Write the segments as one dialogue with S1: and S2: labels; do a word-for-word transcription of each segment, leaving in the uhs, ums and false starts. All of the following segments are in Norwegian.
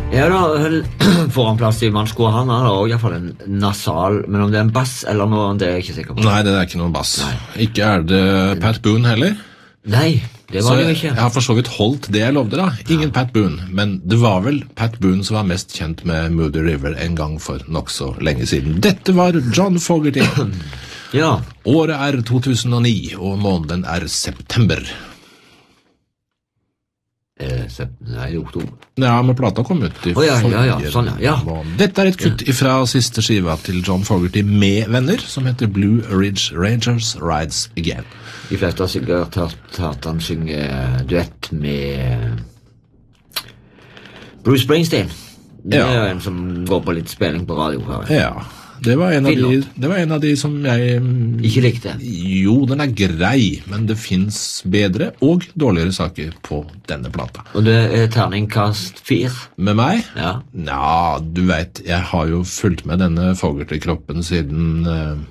S1: Ja da, foran plass i mannskoa, han har også i hvert fall en nasal, men om det er en bass eller noe, det er jeg ikke sikker på.
S2: Nei, det er ikke noen bass. Nei. Ikke er det Pat Boone heller.
S1: Nei, det var
S2: så
S1: det jo ikke.
S2: Jeg har for så vidt holdt det jeg lovde da. Ingen ja. Pat Boone, men det var vel Pat Boone som var mest kjent med Moody River en gang for nok så lenge siden. Dette var John Fogerty.
S1: Ja.
S2: Året er to tusen og ni, og måneden er september.
S1: Eh, nei, oktober.
S2: Ja, men plata kom ut i
S1: oh, ja, ja, ja. Sånn, ja. Ja.
S2: Dette er et kutt ja. Fra siste skiva til John Fogerty med venner, som heter Blue Ridge Rangers Rides Again.
S1: De fleste har sikkert hørt at han synger duett med Bruce Springsteen. Det ja. Er jo en som går på litt spilling på radio her.
S2: Ja. Det var, en av de, det var en av de som jeg
S1: ikke likte.
S2: Jo, den er grei, men det finnes bedre og dårligere saker på denne plata.
S1: Og det er terningkast fire?
S2: Med meg?
S1: Ja.
S2: Ja, du vet, jeg har jo fulgt med denne Fogerty-kroppen siden uh,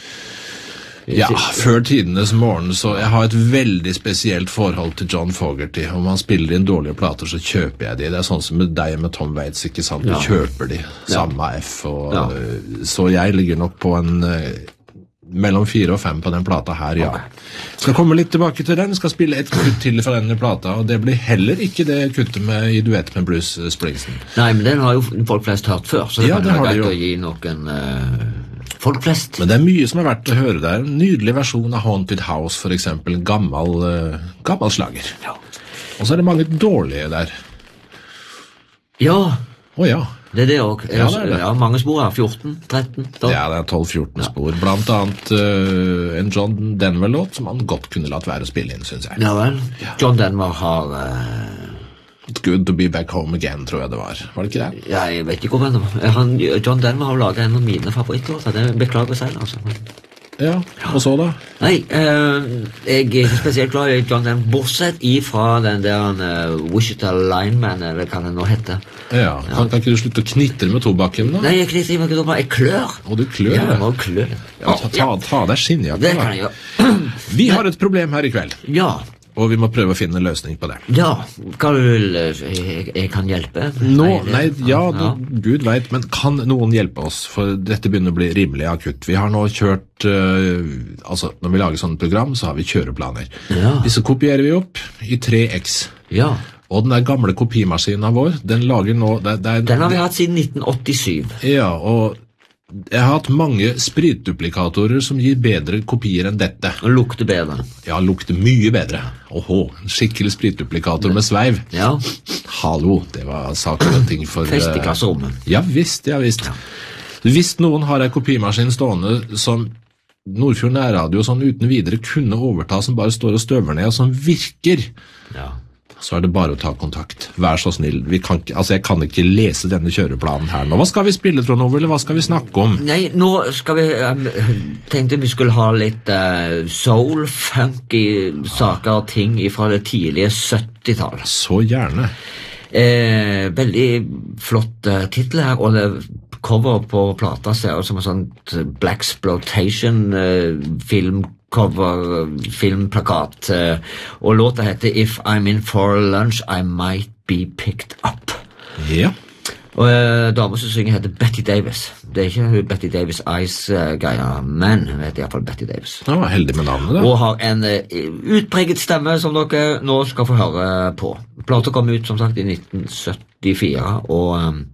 S2: ja, før tidenes morgen, så jeg har et veldig spesielt forhold til John Fogerty. Om han spiller inn dårlige plater, så kjøper jeg de. Det er sånn som med deg med Tom Waits, ikke sant? Du ja. Kjøper de, samme ja. F. Og, ja. Så jeg ligger nok på en uh, mellom fire og fem på den plata her, ja. Okay. Skal komme litt tilbake til den, skal spille et kutt til fra denne plata, og det blir heller ikke det kuttet med, i duett med Bruce Springsteen.
S1: Nei, men den har jo folk flest hørt før, så det
S2: ja,
S1: kan
S2: være
S1: greit å gi noen... Uh folk flest.
S2: Men det er mye som er verdt å høre der. En nydelig versjon av Haunted House, for eksempel. En gammel, uh, gammel slager. Ja. Og så er det mange dårlige der.
S1: Ja.
S2: Å ja.
S1: Det er det også. Ja, det er det. Ja, mange spor her. fjorten, tretten. tolv.
S2: Ja, det er tolv fjorten ja. Spor. Blant annet uh, en John Denver-låt som han godt kunne latt være å spille inn, synes jeg.
S1: Ja vel. Ja. John Denver har... Uh...
S2: It's good to be back home again, tror jeg det var. Var det ikke det?
S1: Ja, jeg vet ikke hvor han... John Denver har laget en av mine favorittlåter. Det beklager seg, altså.
S2: Ja, og så da?
S1: Nei, uh, jeg er ikke spesielt glad i John Denver, bortsett ifra den der uh, Wichita Lineman, eller hva det nå heter.
S2: Ja, ja. Kan, kan ikke du slutte å knitre med tobakken da?
S1: Nei, jeg knitrer ikke med tobakken, jeg klør.
S2: Og du klør?
S1: Ja, jeg må klør.
S2: Ja, ta, ta, ta deg skinnjakken.
S1: Det kan jeg gjøre.
S2: Vi har et problem her i kveld.
S1: Ja.
S2: Og vi må prøve å finne en løsning på det.
S1: Ja, hva vil jeg, jeg kan hjelpe?
S2: Nå, nei, ja, ja. Gud vet, men kan noen hjelpe oss? For dette begynner å bli rimelig akutt. Vi har nå kjørt, uh, altså når vi lager sånne program, så har vi kjøreplaner. Ja. Disse kopierer vi opp i tre X.
S1: Ja.
S2: Og den der gamle kopimaskinen vår, den lager nå... Det, det er,
S1: den har vi hatt siden nitten åttisyv.
S2: Ja, og... Jeg har hatt mange spritduplikatorer som gir bedre kopier enn dette.
S1: Og lukter bedre.
S2: Ja, lukter mye bedre. Åhå, en skikkelig spritduplikator med sveiv.
S1: Ja.
S2: Hallo, det var saker og ting for...
S1: Fest i klasserommet.
S2: Ja visst, ja visst. Ja. Hvis noen har en kopimaskin stående som Nordfjord Nærradio sånn uten videre kunne overta, som bare står og støver ned, og som virker... Ja. Så er det bare å ta kontakt. Vær så snill. Vi kan ikke, altså jeg kan ikke lese denne kjøreplanen her nå. Hva skal vi spille, Trond Ove, eller hva skal vi snakke om?
S1: Nei, nå skal vi... Jeg tenkte vi skulle ha litt uh, soul, funky saker og ting fra det tidlige syttitallet.
S2: Så gjerne.
S1: Eh, veldig flott uh, titel her, og det cover på plata ser ut som en sånn blaxploitation uh, film cover, filmplakat, og låta heter If I'm in for lunch, I might be picked up.
S2: Ja.
S1: Og uh, damen som synger heter Betty Davis. Det er ikke Betty Davis Ice-geia, uh, men hun heter i hvert fall Betty Davis.
S2: Ja, heldig med navnet da.
S1: Og har en uh, utpreget stemme som dere nå skal få høre på. Plata kom ut som sagt i nitten syttifire, og... Um,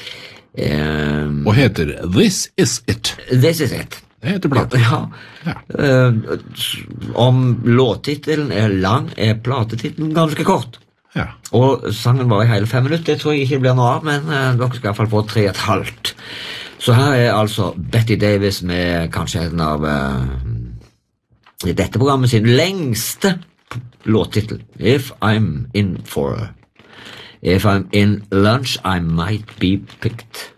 S1: um,
S2: og heter This Is It.
S1: This Is It.
S2: Det heter plate.
S1: Ja. Ja. Uh, om låttitelen er lang, er platetitelen ganske kort.
S2: Ja.
S1: Og sangen var i hele fem minutter. Det tror jeg ikke blir noe av, men uh, dere skal i hvert fall få tre og et halvt. Så her er altså Betty Davis med kanskje en av uh, dette programmet sin lengste låttitel. If I'm in for If I'm in lunch, I might be picked